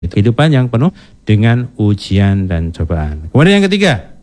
kehidupan yang penuh dengan ujian dan cobaan. Kemudian yang ketiga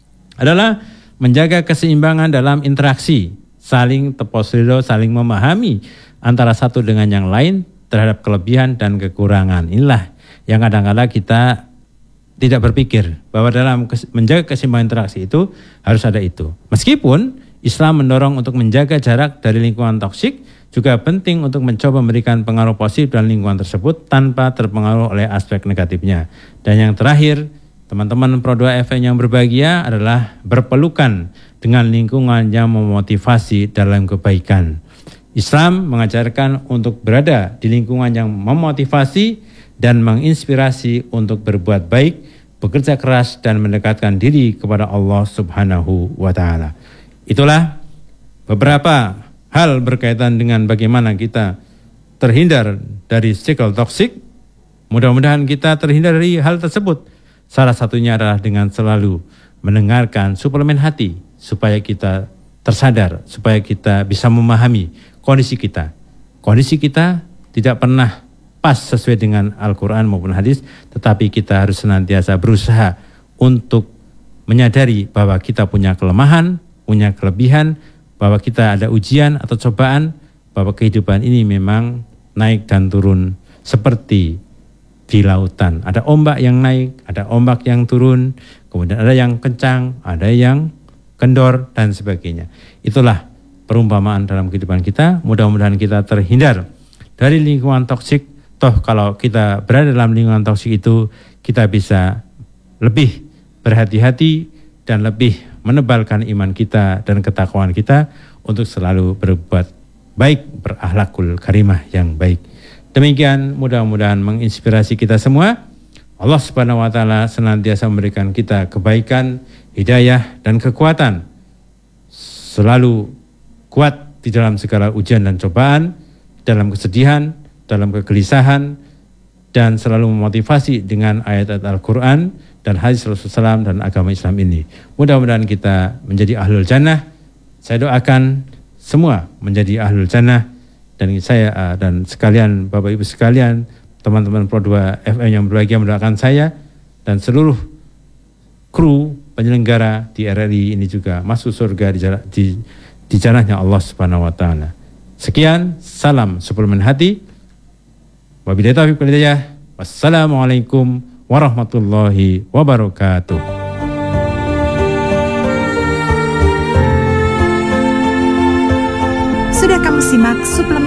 adalah menjaga keseimbangan dalam interaksi, saling teposrido, saling memahami antara satu dengan yang lain terhadap kelebihan dan kekurangan. Inilah yang kadang-kadang kita tidak berpikir bahwa dalam menjaga keseimbangan interaksi itu harus ada itu. Meskipun Islam mendorong untuk menjaga jarak dari lingkungan toksik, juga penting untuk mencoba memberikan pengaruh positif dalam lingkungan tersebut tanpa terpengaruh oleh aspek negatifnya. Dan yang terakhir, teman-teman Pro 2 FM yang berbahagia adalah berpelukan dengan lingkungan yang memotivasi dalam kebaikan. Islam mengajarkan untuk berada di lingkungan yang memotivasi dan menginspirasi untuk berbuat baik, bekerja keras dan mendekatkan diri kepada Allah Subhanahu wa taala. Itulah beberapa hal berkaitan dengan bagaimana kita terhindar dari sikl toksik. Mudah-mudahan kita terhindar dari hal tersebut. Salah satunya adalah dengan selalu mendengarkan suplemen hati supaya kita tersadar, supaya kita bisa memahami kondisi kita. Kondisi kita tidak pernah pas sesuai dengan Al-Quran maupun hadis, tetapi kita harus senantiasa berusaha untuk menyadari bahwa kita punya kelemahan, punya kelebihan, bahwa kita ada ujian atau cobaan, bahwa kehidupan ini memang naik dan turun seperti di lautan. Ada ombak yang naik, ada ombak yang turun, kemudian ada yang kencang, ada yang kendor dan sebagainya. Itulah perumpamaan dalam kehidupan kita. Mudah-mudahan kita terhindar dari lingkungan toksik. Toh kalau kita berada dalam lingkungan toksik itu, kita bisa lebih berhati-hati dan lebih menebalkan iman kita dan ketakwaan kita untuk selalu berbuat baik, berakhlakul karimah yang baik. Demikian mudah-mudahan menginspirasi kita semua. Allah Subhanahu wa taala senantiasa memberikan kita kebaikan, hidayah dan kekuatan. Selalu kuat di dalam segala ujian dan cobaan, dalam kesedihan, dalam kegelisahan, dan selalu memotivasi dengan ayat-ayat Al-Quran dan hadis Rasulullah SAW dan agama Islam ini. Mudah-mudahan kita menjadi ahlul jannah. Saya doakan semua menjadi ahlul jannah, dan saya dan sekalian Bapak Ibu sekalian, teman-teman Pro 2 FM yang berbahagia mendoakan saya dan seluruh kru penyelenggara di RRI ini juga masuk surga di janahnya Allah Subhanahu wa taala. Sekian, salam suplemen hati. Wabillahi taufiq wal hidayah. Wassalamualaikum warahmatullahi wabarakatuh. Sudah kamu simak suplemen